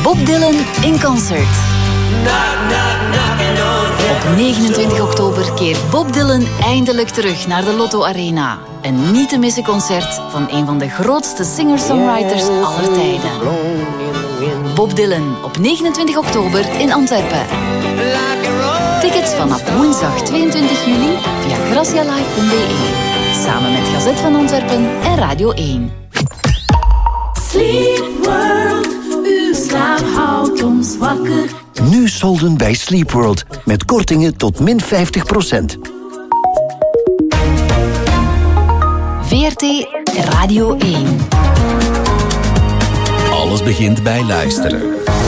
Bob Dylan in concert. Op 29 oktober keert Bob Dylan eindelijk terug naar de Lotto Arena. Een niet te missen concert van een van de grootste singer-songwriters aller tijden. Bob Dylan op 29 oktober in Antwerpen. Tickets vanaf woensdag 22 juli via gracialive.be. Samen met Gazet van Antwerpen en Radio 1. Sleep World, uw slaap houdt ons wakker. Nu solden bij Sleep World met kortingen tot min 50%. VRT Radio 1. Alles begint bij luisteren.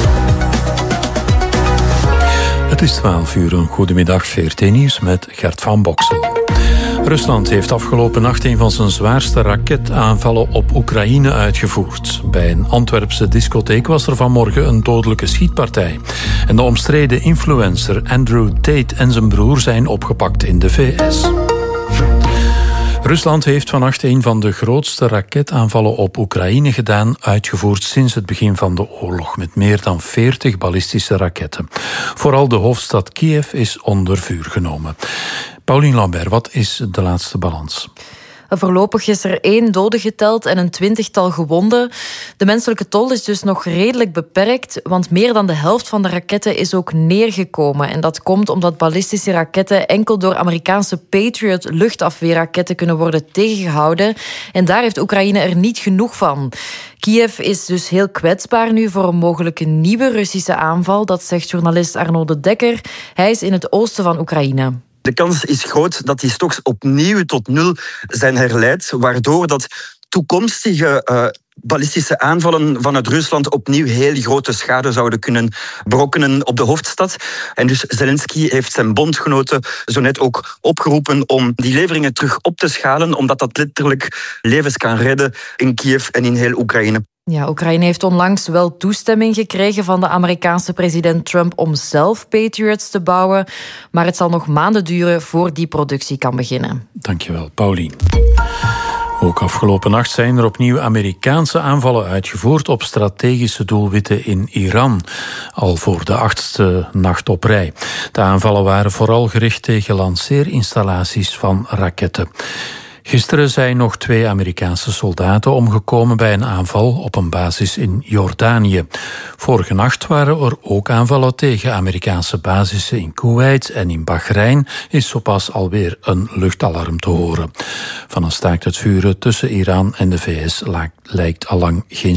Het is 12 uur, een goedemiddag, VRT-nieuws met Gert van Boksel. Rusland heeft afgelopen nacht een van zijn zwaarste raketaanvallen op Oekraïne uitgevoerd. Bij een Antwerpse discotheek was er vanmorgen een dodelijke schietpartij. En de omstreden influencer Andrew Tate en zijn broer zijn opgepakt in de VS. Rusland heeft vannacht een van de grootste raketaanvallen op Oekraïne gedaan, uitgevoerd sinds het begin van de oorlog, met meer dan 40 ballistische raketten. Vooral de hoofdstad Kiev is onder vuur genomen. Paulien Lambert, wat is de laatste balans? Voorlopig is er 1 dode geteld en een 20-tal gewonden. De menselijke tol is dus nog redelijk beperkt, want meer dan de helft van de raketten is ook neergekomen. En dat komt omdat ballistische raketten enkel door Amerikaanse Patriot luchtafweerraketten kunnen worden tegengehouden. En daar heeft Oekraïne er niet genoeg van. Kiev is dus heel kwetsbaar nu voor een mogelijke nieuwe Russische aanval. Dat zegt journalist Arnaud de Dekker. Hij is in het oosten van Oekraïne. De kans is groot dat die stocks opnieuw tot 0 zijn herleid, waardoor dat toekomstige ballistische aanvallen vanuit Rusland opnieuw heel grote schade zouden kunnen berokkenen op de hoofdstad. En dus Zelensky heeft zijn bondgenoten zo net ook opgeroepen om die leveringen terug op te schalen, omdat dat letterlijk levens kan redden in Kiev en in heel Oekraïne. Ja, Oekraïne heeft onlangs wel toestemming gekregen van de Amerikaanse president Trump om zelf Patriots te bouwen, maar het zal nog maanden duren voor die productie kan beginnen. Dankjewel, Paulien. Ook afgelopen nacht zijn er opnieuw Amerikaanse aanvallen uitgevoerd op strategische doelwitten in Iran. Al voor de 8e nacht op rij. De aanvallen waren vooral gericht tegen lanceerinstallaties van raketten. Gisteren zijn nog 2 Amerikaanse soldaten omgekomen bij een aanval op een basis in Jordanië. Vorige nacht waren er ook aanvallen tegen Amerikaanse basissen in Kuwait en in Bahrein is zo pas alweer een luchtalarm te horen. Van een staakt het vuren tussen Iran en de VS lijkt allang geen